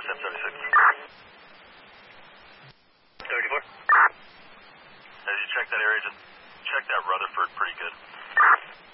1076. 34. As you check that area, just check that Rutherford pretty good.